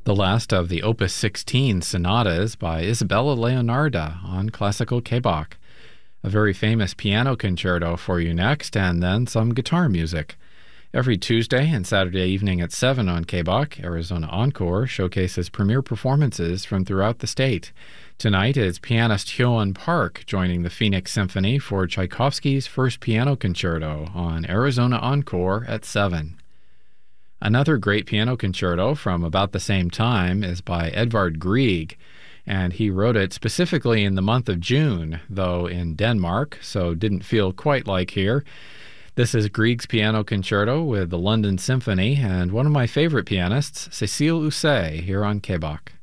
The last of the Opus 16 sonatas by Isabella Leonarda on Classical K-Bach. A very famous piano concerto for you next, and then some guitar music. Every Tuesday and Saturday evening at 7 on K-Bach, Arizona Encore showcases premiere performances from throughout the state. Tonight is pianist Hyun Park joining the Phoenix Symphony for Tchaikovsky's first piano concerto on Arizona Encore at 7. Another great piano concerto from about the same time is by Edvard Grieg, and he wrote it specifically in the month of June, though in Denmark, so didn't feel quite like here. This is Grieg's piano concerto with the London Symphony and one of my favorite pianists, Cécile Housset, here on K-Bach.